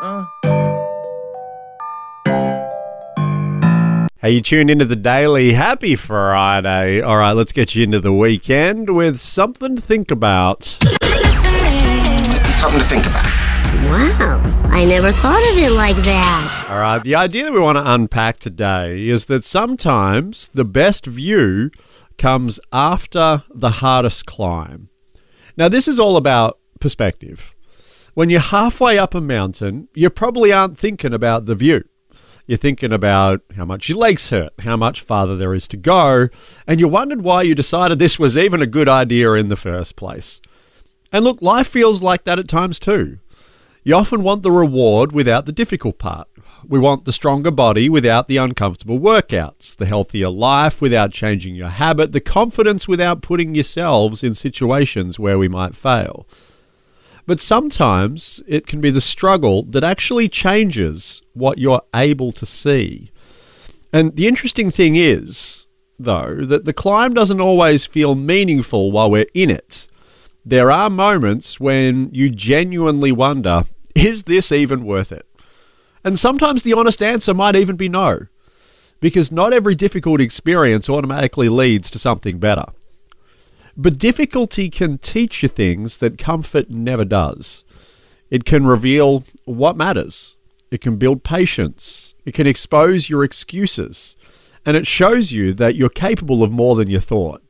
Hey, you tuned into the Daily. Happy Friday. All right, let's get you into the weekend with something to think about. Something to think about. Wow, I never thought of it like that. All right, the idea that we want to unpack today is that sometimes the best view comes after the hardest climb. Now, this is all about perspective. When you're halfway up a mountain, you probably aren't thinking about the view. You're thinking about how much your legs hurt, how much farther there is to go, and you wondered why you decided this was even a good idea in the first place. And look, life feels like that at times too. You often want the reward without the difficult part. We want the stronger body without the uncomfortable workouts, the healthier life without changing your habit, the confidence without putting yourselves in situations where we might fail. But sometimes it can be the struggle that actually changes what you're able to see. And the interesting thing is, though, that the climb doesn't always feel meaningful while we're in it. There are moments when you genuinely wonder, is this even worth it? And sometimes the honest answer might even be no, because not every difficult experience automatically leads to something better. But difficulty can teach you things that comfort never does. It can reveal what matters. It can build patience. It can expose your excuses. And it shows you that you're capable of more than you thought.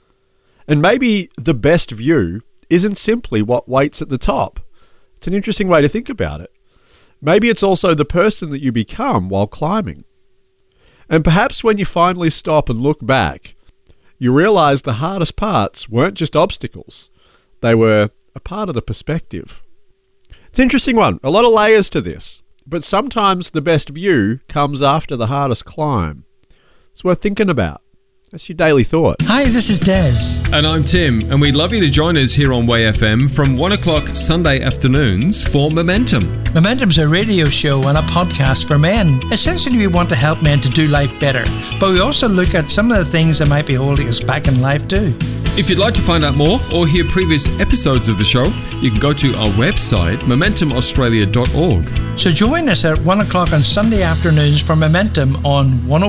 And maybe the best view isn't simply what waits at the top. It's an interesting way to think about it. Maybe it's also the person that you become while climbing. And perhaps when you finally stop and look back, you realize the hardest parts weren't just obstacles. They were a part of the perspective. It's an interesting one. A lot of layers to this. But sometimes the best view comes after the hardest climb. It's worth thinking about. That's your daily thought. Hi, this is Des. And I'm Tim, and we'd love you to join us here on Way FM from 1 o'clock Sunday afternoons for Momentum. Momentum's a radio show and a podcast for men. Essentially, we want to help men to do life better, but we also look at some of the things that might be holding us back in life too. If you'd like to find out more or hear previous episodes of the show, you can go to our website, momentumaustralia.org. So join us at 1 o'clock on Sunday afternoons for Momentum on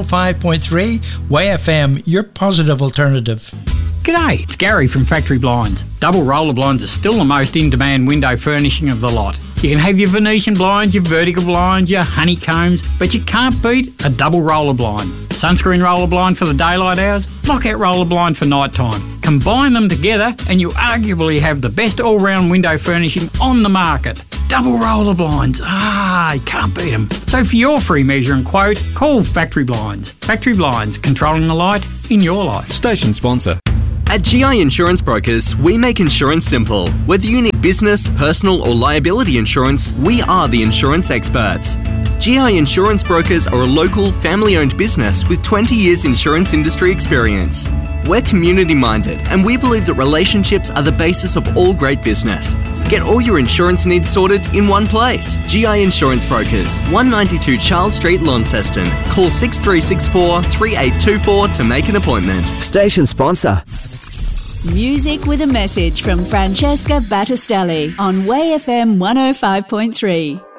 105.3 Way FM, your positive alternative. G'day, it's Gary from Factory Blinds. Double roller blinds are still the most in-demand window furnishing of the lot. You can have your Venetian blinds, your vertical blinds, your honeycombs, but you can't beat a double roller blind. Sunscreen roller blind for the daylight hours, lockout roller blind for night time. Combine them together and you arguably have the best all-round window furnishing on the market. Double roller blinds, you can't beat them. So for your free measure and quote, call Factory Blinds. Factory Blinds, controlling the light in your life. Station sponsor. At GI Insurance Brokers, we make insurance simple. Whether you need business, personal or liability insurance, we are the insurance experts. GI Insurance Brokers are a local, family-owned business with 20 years insurance industry experience. We're community-minded and we believe that relationships are the basis of all great business. Get all your insurance needs sorted in one place. GI Insurance Brokers, 192 Charles Street, Launceston. Call 6364 3824 to make an appointment. Station sponsor. Music with a message from Francesca Battistelli on Way FM 105.3.